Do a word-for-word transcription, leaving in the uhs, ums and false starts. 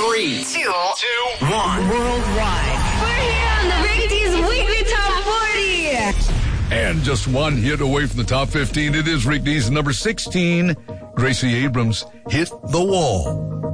Three, two, two, one. Worldwide. We're here on the Rick D's Weekly Top forty. And just one hit away from the top fifteen. It is Rick D's number sixteen. Gracie Abrams, Hit the Wall.